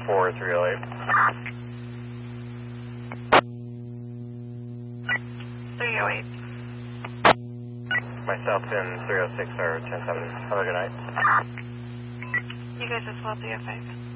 4308. Myself and 306 are 10-7. Have a good night. You guys just left the FA.